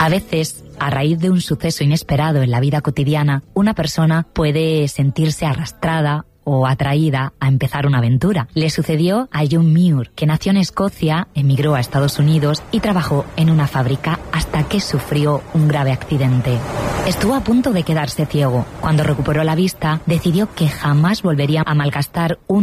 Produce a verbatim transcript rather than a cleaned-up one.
A veces, a raíz de un suceso inesperado en la vida cotidiana, una persona puede sentirse arrastrada o atraída a empezar una aventura. Le sucedió a John Muir, que nació en Escocia, emigró a Estados Unidos y trabajó en una fábrica hasta que sufrió un grave accidente. Estuvo a punto de quedarse ciego. Cuando recuperó la vista, decidió que jamás volvería a malgastar un